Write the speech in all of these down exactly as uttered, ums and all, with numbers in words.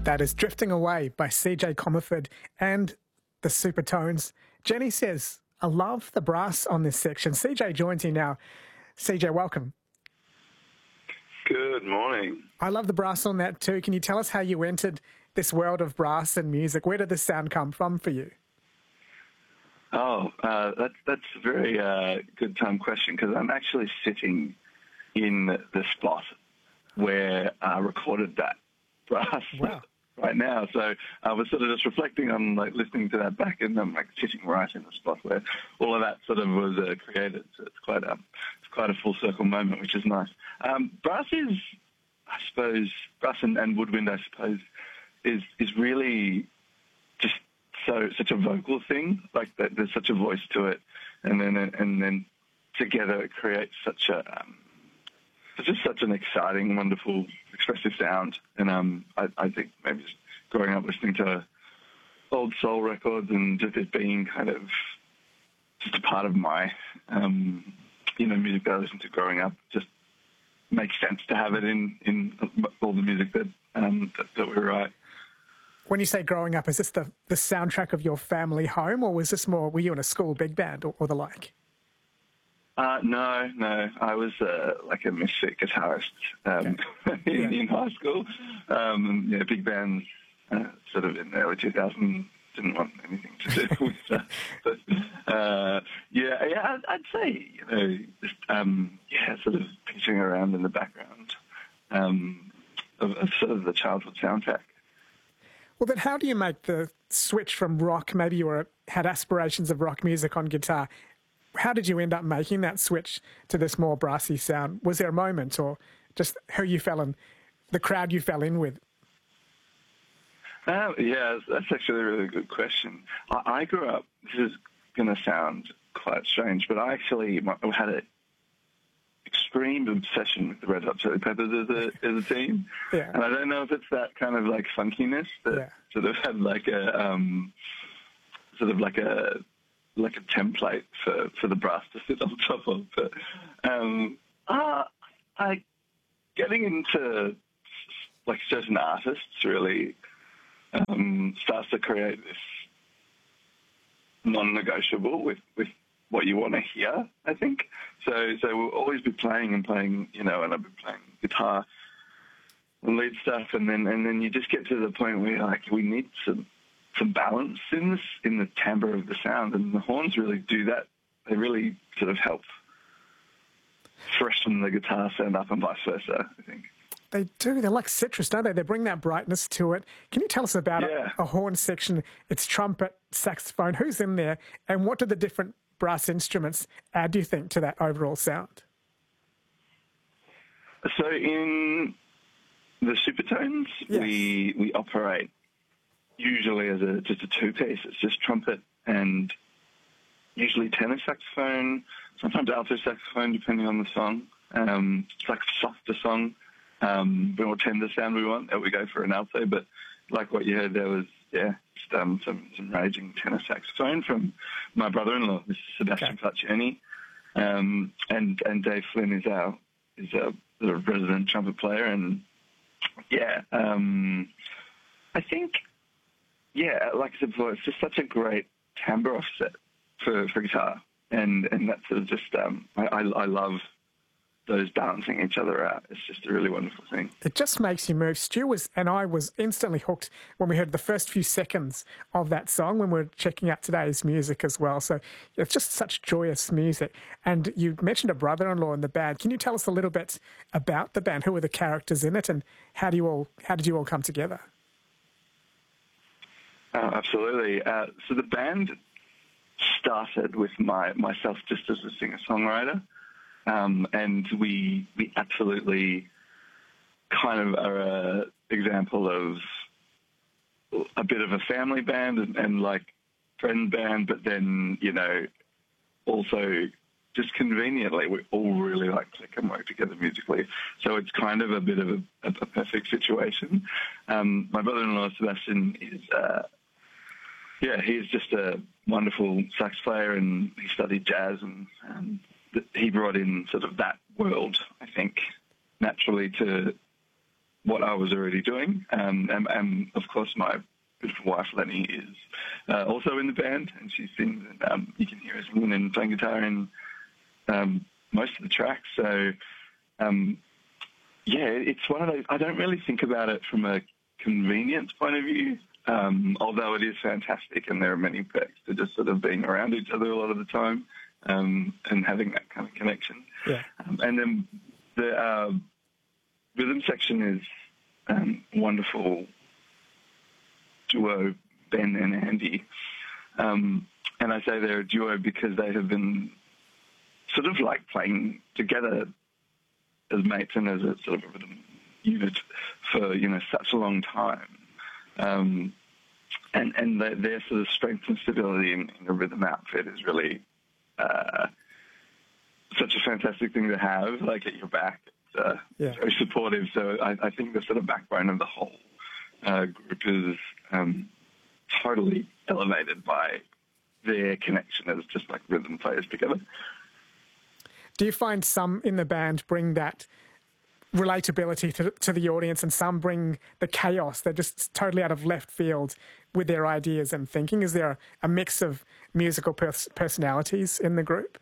That is Drifting Away by C J Comerford and the Supertones. Jenny says, I love the brass on this section. C J joins you now. C J, welcome. Good morning. I love the brass on that too. Can you tell us how you entered this world of brass and music? Where did this sound come from for you? Oh, uh, that's that's a very uh, good time question, because I'm actually sitting in the spot where I recorded that brass Wow. right now. So I was sort of just reflecting on like listening to that back, and I'm like sitting right in the spot where all of that sort of was uh, created. So it's quite a it's quite a full circle moment, which is nice. Um, brass is, I suppose, brass and, and woodwind, I suppose, is is really just so such a vocal thing. Like that, there's such a voice to it, and then and then together it creates such a um, it's just such an exciting, wonderful, expressive sound. And um, I, I think maybe just growing up listening to old soul records and just it being kind of just a part of my um, you know music that I listened to growing up just makes sense to have it in in all the music that um, that, that we write. When you say growing up, is this the, the soundtrack of your family home, or was this more, were you in a school big band or, or the like? Uh, no, no. I was uh, like a misfit guitarist um, okay. in, yeah. in high school. Um, yeah, big bands uh, sort of in the early two thousands didn't want anything to do with that. But uh, yeah, yeah, I'd, I'd say, you know, just, um, yeah, sort of pitching around in the background um, of, of sort of the childhood soundtrack. Well, then how do you make the switch from rock? Maybe you were, had aspirations of rock music on guitar. How did you end up making that switch to this more brassy sound? Was there a moment, or just who you fell in, the crowd you fell in with? Uh, yeah, that's actually a really good question. I, I grew up, this is going to sound quite strange, but I actually had an extreme obsession with the Red Hot Chili Peppers as a, as a team. Yeah. And I don't know if it's that kind of like funkiness that yeah. sort of had like a, um, sort of like a, like a template for, for the brass to sit on top of. But um, uh, I getting into like certain artists really um, starts to create this non-negotiable with, with what you want to hear, I think. So so we'll always be playing and playing, you know, and I've been playing guitar and lead stuff, and then and then you just get to the point where like we need some some balance in this, in the timbre of the sound, and the horns really do that. They really sort of help freshen the guitar sound up and vice versa, I think. They do. They're like citrus, don't they? They bring that brightness to it. Can you tell us about yeah. a, a horn section? It's trumpet, saxophone. Who's in there? And what do the different brass instruments add, do you think, to that overall sound? So in the Supertones, yes. we we operate usually as a just a two-piece. It's just trumpet and usually tenor saxophone, sometimes alto saxophone, depending on the song. Um, it's like a softer song, um, the more tender sound we want, that we go for an alto. But like what you heard there was, yeah, just um, some, some raging tenor saxophone from my brother-in-law, Mister Sebastian okay. Falcioni. Um, and, and Dave Flynn is our, is our sort of resident trumpet player. And yeah, um, I think... Yeah, like I said before, it's just such a great timbre offset for, for guitar. And and that's sort of just, um, I, I, I love those balancing each other out. It's just a really wonderful thing. It just makes you move. Stu was, and I was instantly hooked when we heard the first few seconds of that song when we were checking out today's music as well. So it's just such joyous music. And you mentioned a brother-in-law in the band. Can you tell us a little bit about the band? Who are the characters in it, and how do you all, how did you all come together? Oh, absolutely. Uh, so the band started with my myself just as a singer-songwriter, um, and we we absolutely kind of are an example of a bit of a family band and, and like friend band, but then, you know, also just conveniently we all really like click and work together musically. So it's kind of a bit of a, a, a perfect situation. Um, my brother-in-law, Sebastian, is... Uh, Yeah, he's just a wonderful sax player, and he studied jazz, and um, he brought in sort of that world, I think, naturally to what I was already doing. Um, and, and, of course, my beautiful wife, Lenny, is uh, also in the band, and she sings, and um, you can hear her singing and playing guitar in um, most of the tracks. So, um, yeah, it's one of those, I don't really think about it from a convenience point of view, um, although it is fantastic, and there are many perks to just sort of being around each other a lot of the time um, and having that kind of connection. Yeah. Um, and then the uh, rhythm section is um, wonderful duo, Ben and Andy. Um, and I say they're a duo because they have been sort of like playing together as mates and as a sort of a rhythm unit for, you know, such a long time. Um, and and their, their sort of strength and stability in, in a rhythm outfit is really uh, such a fantastic thing to have, like, at your back. It's uh, yeah. very supportive. So I, I think the sort of backbone of the whole uh, group is um, totally elevated by their connection as just like rhythm players together. Do you find some in the band bring that relatability to, to the audience, and some bring the chaos? They're just totally out of left field with their ideas and thinking. Is there a, a mix of musical pers- personalities in the group?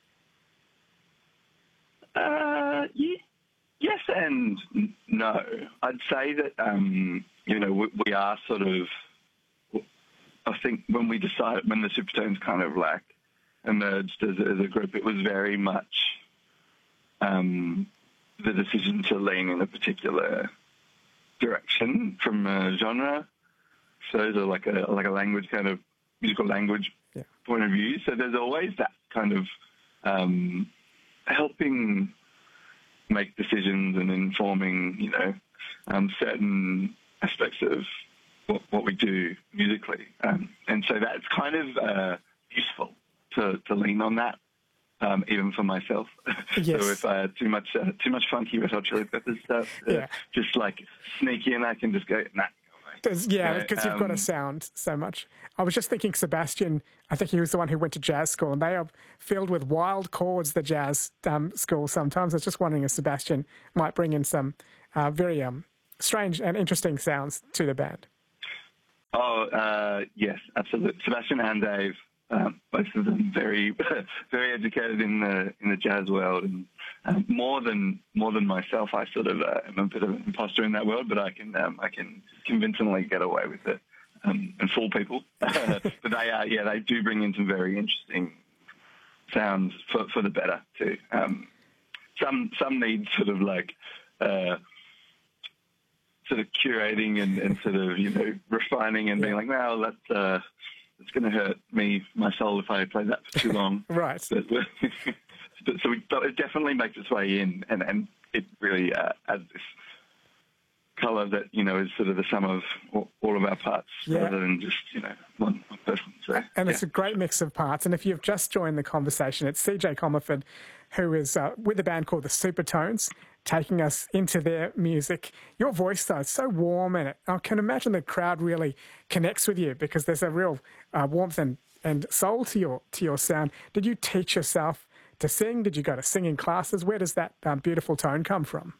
Uh, yeah, yes and no. I'd say that, um, you know, we, we are sort of, I think when we decided, when the Supertones kind of like emerged as, as a group, it was very much um, the decision to lean in a particular direction from a genre. So there's like a like a language kind of musical language yeah. point of view. So there's always that kind of um, helping make decisions and informing, you know, um, certain aspects of what, what we do musically. Um, and so that's kind of uh, useful to, to lean on that. Um, even for myself. Yes. So if I had too much uh, too much funky Red Hot Chili Peppers stuff, uh, yeah. just like sneak in, I can just go, nah, go away. Yeah, because so, you've got um, a sound so much. I was just thinking Sebastian, I think he was the one who went to jazz school, and they are filled with wild chords, the jazz um, school sometimes. I was just wondering if Sebastian might bring in some uh, very um, strange and interesting sounds to the band. Oh, uh, yes, absolutely. Sebastian and Dave, Um, both of them very, very educated in the in the jazz world, and um, more than more than myself. I sort of uh, am a bit of an imposter in that world, but I can um, I can convincingly get away with it um, and fool people. But they are, yeah, they do bring in some very interesting sounds for for the better too. Um, some some need sort of like uh, sort of curating and, and sort of, you know, refining and being like, no, that's. Uh, It's going to hurt me, my soul, if I play that for too long. Right. But, but, so we, but it definitely makes its way in, and, and it really uh, adds this colour that, you know, is sort of the sum of all, all of our parts, yeah. rather than just, you know, one, one person. So, and yeah. It's a great mix of parts. And if you've just joined the conversation, it's C J Comerford, who is uh, with a band called the Supertones, taking us into their music. Your voice, though, is so warm, and I can imagine the crowd really connects with you because there's a real uh, warmth and, and soul to your to your sound. Did you teach yourself to sing? Did you go to singing classes? Where does that um, beautiful tone come from?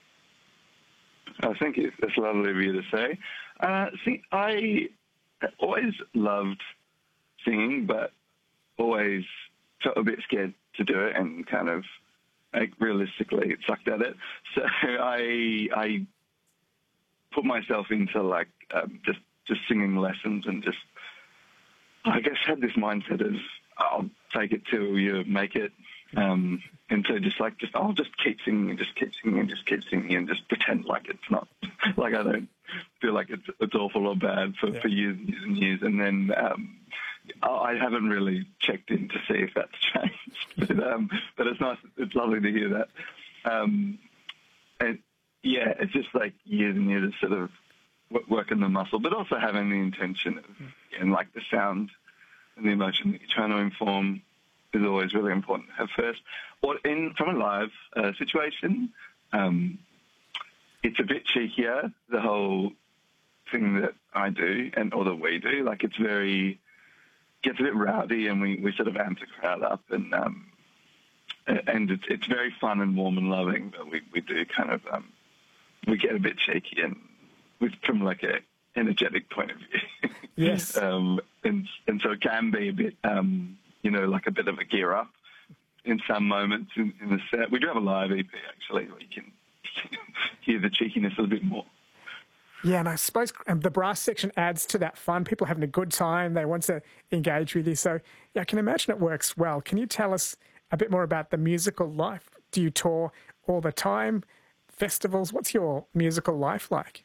Oh, thank you. That's lovely of you to say. Uh, see, I always loved singing, but always felt a bit scared to do it and kind of, like, realistically sucked at it. So I I put myself into, like, um, just, just singing lessons and just, I guess, had this mindset of I'll take it till you make it. Um, and so just like, just I'll just keep singing and just keep singing and just keep singing and just pretend like it's not, like I don't feel like it's, it's awful or bad for, yeah. for years and years and years. And then um, I haven't really checked in to see if that's changed. But, um, but it's nice, it's lovely to hear that. Um, and yeah, it's just like years and years of sort of working the muscle, but also having the intention of, and like the sound and the emotion that you're trying to inform is always really important to have first. Or in from a live uh, situation, um, it's a bit cheekier, the whole thing that I do and or that we do. Like, it's very, gets a bit rowdy, and we, we sort of amp the crowd up, and um, and it's, it's very fun and warm and loving, but we, we do kind of um, we get a bit cheeky and with from like a energetic point of view. Yes. um, and and so it can be a bit, um, you know, like a bit of a gear up in some moments in, in the set. We do have a live E P actually where you can hear the cheekiness a bit more. Yeah, and I suppose um, the brass section adds to that fun. People are having a good time. They want to engage with you. So, yeah, I can imagine it works well. Can you tell us a bit more about the musical life? Do you tour all the time? Festivals? What's your musical life like?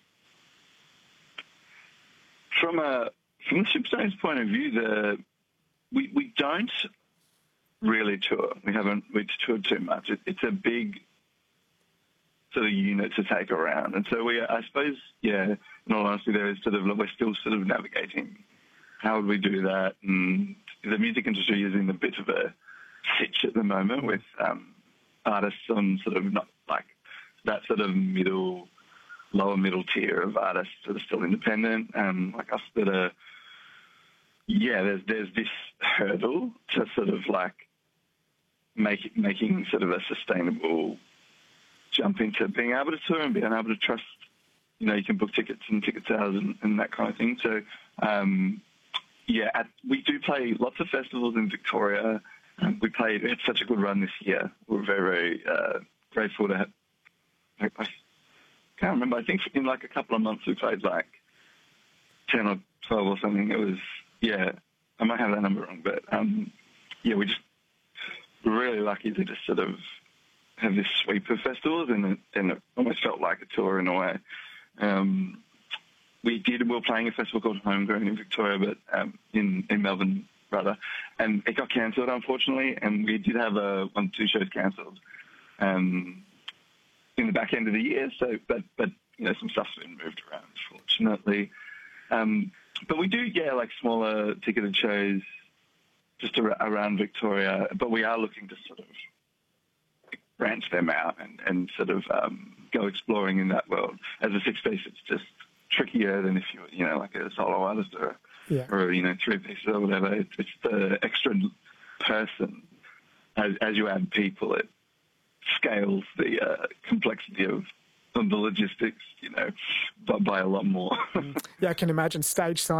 From a from the Shipstones point of view, the we we don't really tour. We haven't we toured too much. It, it's a big sort of unit to take around, and so we I suppose yeah. In all honesty, there is sort of we're still sort of navigating how would we do that, and the music industry is in a bit of a sitch at the moment with um, artists on sort of not like that sort of middle. Lower middle tier of artists that are still independent, um, like us that are, yeah, there's there's this hurdle to sort of like make, making sort of a sustainable jump into being able to tour and being able to trust, you know, you can book tickets and ticket sales and, and that kind of thing. So, um, yeah, at, we do play lots of festivals in Victoria. Um, we played, we had such a good run this year. We're very, very uh, grateful to have, like, I can't remember. I think in like a couple of months we played like ten or twelve or something. It was, yeah, I might have that number wrong, but um, yeah, we just we're really lucky to just sort of have this sweep of festivals, and it, and it almost felt like a tour in a way. Um, we did, we were playing a festival called Homegrown in Victoria, but um, in, in Melbourne rather, and it got cancelled unfortunately, and we did have a, one, two shows cancelled. Um, in the back end of the year, so but but you know some stuff's been moved around, fortunately. Um, but we do yeah like smaller ticketed shows just ar- around Victoria, but we are looking to sort of branch them out and and sort of um, go exploring in that world. As a six piece, it's just trickier than if you were you know like a solo artist or yeah. or you know three pieces or whatever. It's, it's the extra person as as you add people. It scales the uh, complexity of, of the logistics, you know, by, by a lot more. Yeah, I can imagine stage sign.